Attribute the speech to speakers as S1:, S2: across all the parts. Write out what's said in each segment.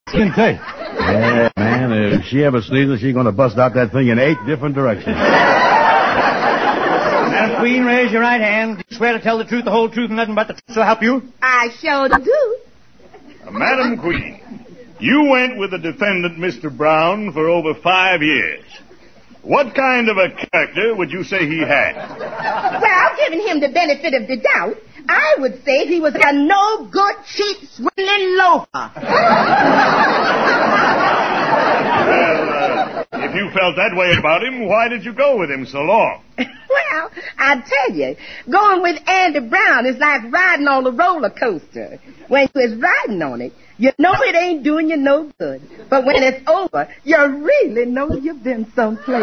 S1: Can take. Yeah, man, if she ever sneezes, she's going to bust out that thing in 8 different directions.
S2: Madam Queen, raise your right hand. Do you swear to tell the truth, the whole truth, and nothing but the truth, so help you?
S3: I sure do.
S4: Madam Queen, you went with the defendant, Mr. Brown, for over 5 years. What kind of a character would you say he had?
S3: Well, giving him the benefit of the doubt, I would say he was a no-good, cheap, swindling loafer.
S4: Well, if you felt that way about him, why did you go with him so long?
S3: Well, I tell you, going with Andy Brown is like riding on a roller coaster. When you is riding on it, you know it ain't doing you no good. But when it's over, you really know you've been someplace.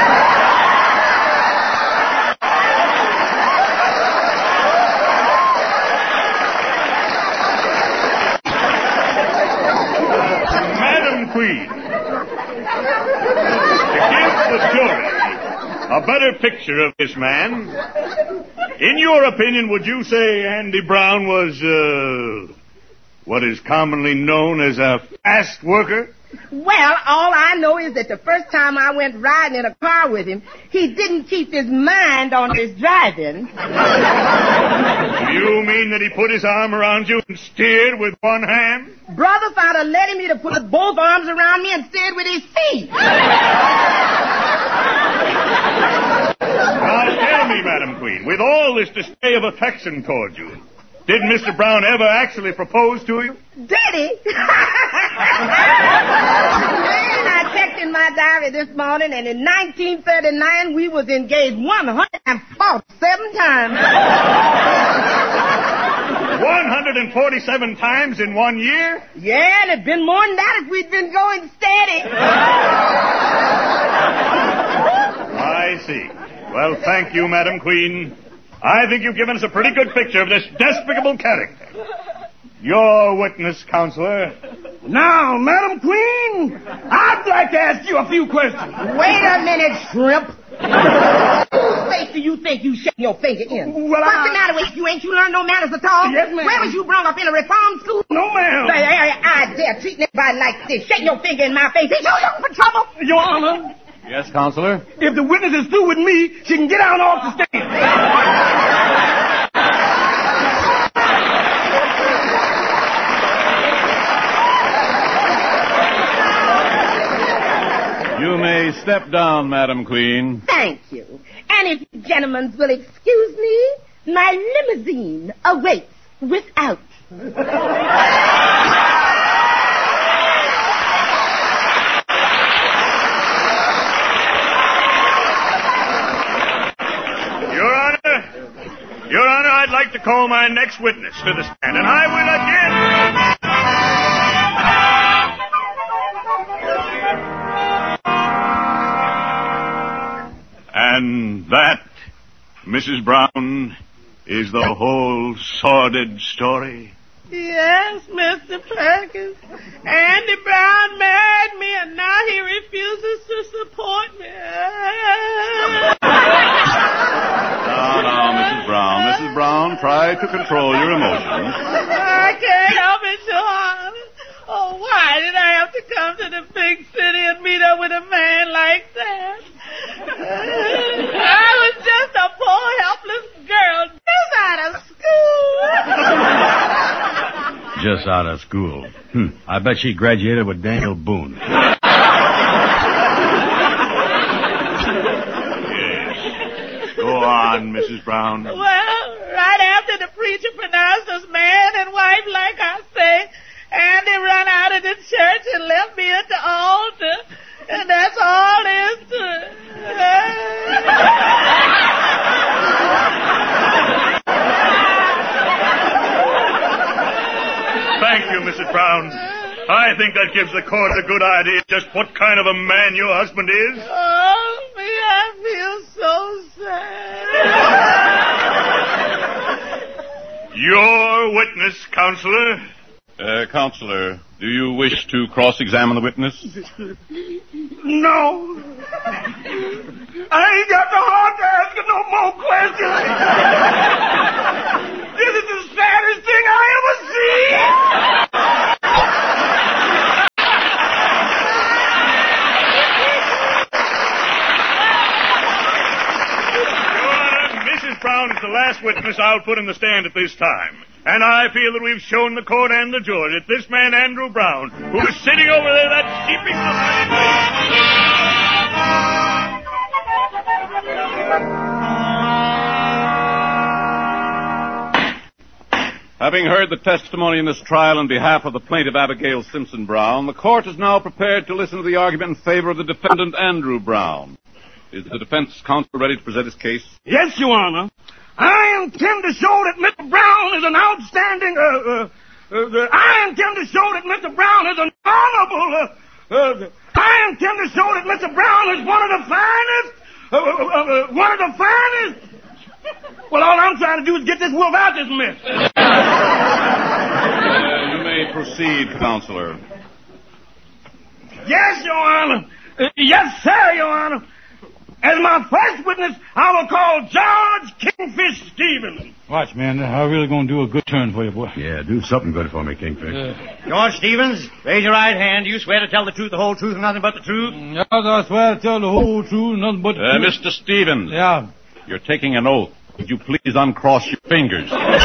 S4: Madam Queen, to give the jury a better picture of this man, in your opinion, would you say Andy Brown was, what is commonly known as a fast worker?
S3: Well, all I know is that the first time I went riding in a car with him, he didn't keep his mind on his driving.
S4: Do you mean that he put his arm around you and steered with one hand?
S3: Brother, if I'd have let him, he'd have put both arms around me and steered with his feet.
S4: Now tell me, Madam Queen, with all this display of affection toward you, did Mr. Brown ever actually propose to you?
S3: Did he? Man, I checked in my diary this morning, and in 1939, we was engaged 147 times.
S4: 147 times in 1 year?
S3: Yeah, and it'd been more than that if we'd been going steady.
S4: I see. Well, thank you, Madam Queen. I think you've given us a pretty good picture of this despicable character. Your witness, counselor.
S2: Now, Madam Queen, I'd like to ask you a few questions.
S3: Wait a minute, shrimp. Whose face do you think you shake your finger in?
S2: Well,
S3: What's the matter with you? Ain't you learned no manners at all?
S2: Yes, ma'am.
S3: Where was you brought up, in a reform school?
S2: No, ma'am.
S3: I dare treat anybody like this. Shake your finger in my face. Ain't you looking for trouble?
S2: Your Honor,
S1: Yes, Counselor?
S2: if the witness is through with me, she can get out off the stand.
S1: You may step down, Madam Queen.
S3: Thank you. And if you gentlemen will excuse me, my limousine awaits without.
S4: Your Honor, I'd like to call my next witness to the stand, and I will again. And that, Mrs. Brown, is the whole sordid story?
S5: Yes, Mr. Perkins. Andy Brown married me, and now he refuses to support me.
S1: Now, Mrs. Brown. Mrs. Brown, try to control your emotions.
S5: I can't help it, Your Honor. Oh, why did I have to come to the big city and meet up with a man like that? I was just a poor, helpless girl just out of school.
S1: Just out of school. I bet she graduated with Daniel Boone.
S4: Yes. Go on, Mrs. Brown.
S5: Well, right after the preacher pronounced us man and wife, like I say, Andy run out of the church and left me at the altar. And that's all there is to it.
S4: Thank you, Mrs. Brown. I think that gives the court a good idea just what kind of a man your husband is.
S5: Oh, me, I feel so sad.
S4: Your witness, counselor.
S1: Counselor, do you wish to cross-examine the witness?
S2: No. I ain't got the heart to ask her no more questions. This is the saddest thing I ever seen.
S4: last witness I'll put in the stand at this time. And I feel that we've shown the court and the jury that this man, Andrew Brown, who is sitting over there, that sheeping
S1: Having heard the testimony in this trial on behalf of the plaintiff, Abigail Simpson Brown, the court is now prepared to listen to the argument in favor of the defendant, Andrew Brown. Is the defense counsel ready to present his case?
S2: Yes, Your Honor. I intend to show that Mr. Brown is an outstanding, I intend to show that Mr. Brown is an honorable, I intend to show that Mr. Brown is one of the finest. Well, all I'm trying to do is get this wolf out this mess.
S1: You may proceed, Counselor.
S2: Yes, Your Honor. Yes, sir, Your Honor. As my first witness, I will call George Kingfish Stevens.
S6: Watch, man. I'm really going to do a good turn for you, boy.
S7: Yeah, do something good for me, Kingfish.
S8: George Stevens, raise your right hand. You swear to tell the truth, the whole truth, and nothing but the truth?
S6: Yes, I swear to tell the whole truth, nothing but the truth.
S1: Mr. Stevens.
S6: Yeah.
S1: You're taking an oath. Would you please uncross your fingers?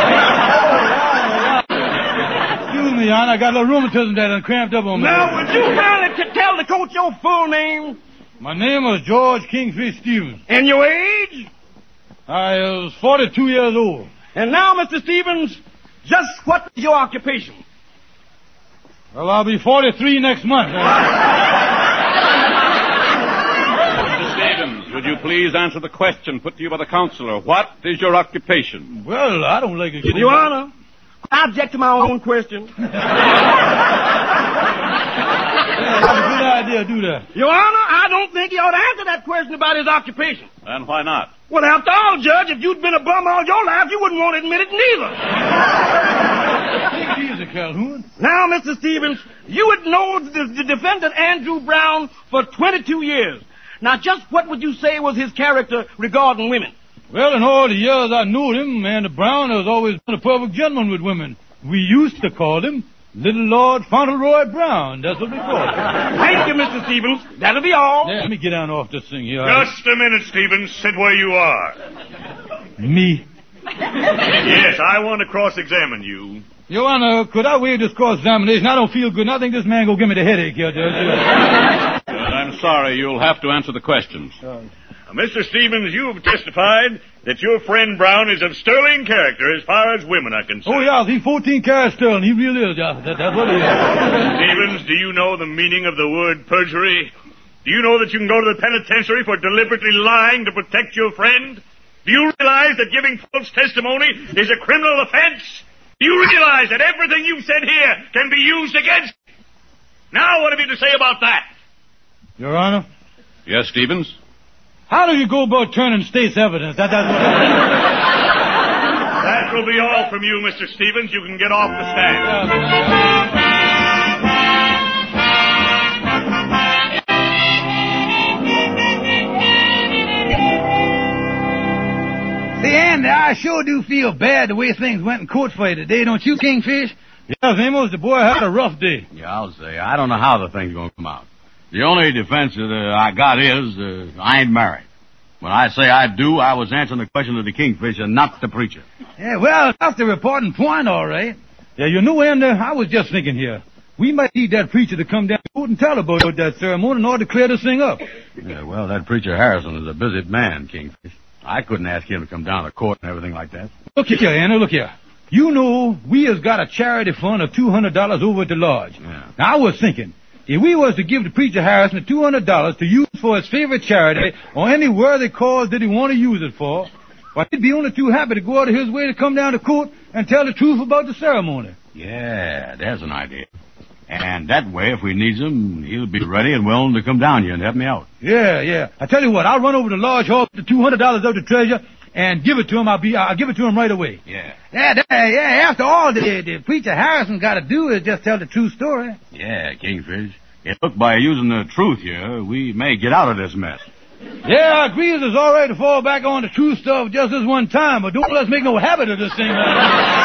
S6: Excuse me, Your Honor. I got a little rheumatism that done cramped up on me.
S2: Now, would you kindly tell the court your full name?
S6: My name is George Kingfish Stevens.
S2: And your age?
S6: I was 42 years old.
S2: And now, Mr. Stevens, just what is your occupation?
S6: Well, I'll be 43 next month.
S1: Mr. Stevens, would you please answer the question put to you by the counselor? What is your occupation?
S6: Well, I don't like it.
S2: Your Honor, I object to my own question.
S6: That's a good idea, do that.
S2: Your Honor, I don't think he ought to answer that question about his occupation.
S1: And why not?
S2: Well, after all, Judge, if you'd been a bum all your life, you wouldn't want to admit it neither.
S6: Take it easy, Calhoun.
S2: Now, Mr. Stevens, you had known the defendant, Andrew Brown, for 22 years. Now, just what would you say was his character regarding women?
S6: Well, in all the years I knew him, man, Brown has always been a perfect gentleman with women. We used to call him Little Lord Fauntleroy Brown. That's what we call him.
S2: Thank you, Mr. Stevens. That'll be all.
S6: Yeah, let me get down off this thing here.
S4: Just a minute, Stevens. Sit where you are.
S6: Me?
S4: Yes, I want to cross-examine you.
S6: Your Honor, could I waive this cross-examination? I don't feel good, and I think this man gonna give me the headache here, Judge.
S1: I'm sorry. You'll have to answer the questions.
S4: Mr. Stevens, you have testified that your friend Brown is of sterling character as far as women are concerned.
S6: Oh, yeah, he's 14 karat sterling. He really is. Yeah, that's what he is.
S4: Stevens, do you know the meaning of the word perjury? Do you know that you can go to the penitentiary for deliberately lying to protect your friend? Do you realize that giving false testimony is a criminal offense? Do you realize that everything you've said here can be used against you? Now, what have you to say about that?
S6: Your Honor?
S1: Yes, Stevens?
S6: How do you go about turning state's evidence? That's what
S4: That will be all from you, Mr. Stevens. You can get off the stand.
S9: See, Andy, I sure do feel bad the way things went in court for you today, don't you, Kingfish?
S6: Yes, Amos, the boy had a rough day.
S7: Yeah, I'll say. I don't know how the thing's going to come out. The only defense that I got is I ain't married. When I say I do, I was answering the question of the Kingfish and not the preacher.
S9: Yeah, well, that's the important point, all right.
S6: Yeah, you know, Andy, I was just thinking here. We might need that preacher to come down to court and tell about that ceremony in order to clear this thing up.
S7: Yeah, well, that preacher Harrison is a busy man, Kingfish. I couldn't ask him to come down to court and everything like that.
S6: Look here, Andy, look here. You know, we has got a charity fund of $200 over at the lodge.
S7: Yeah.
S6: Now, I was thinking, if we was to give the preacher Harrison the $200 to use for his favorite charity or any worthy cause that he want to use it for, well, he'd be only too happy to go out of his way to come down to court and tell the truth about the ceremony.
S7: Yeah, there's an idea. And that way, if we needs him, he'll be ready and willing to come down here and help me out.
S6: Yeah. I tell you what, I'll run over to the lodge hall, the $200 out of the treasure, and give it to him. I'll give it to him right away.
S7: Yeah.
S9: Yeah, after all, the preacher Harrison got to do is just tell the true story.
S7: Yeah, Kingfish. It look by using the truth here, we may get out of this mess.
S6: Yeah, I agree it's all right to fall back on the true stuff just this one time, but don't let's make no habit of this thing.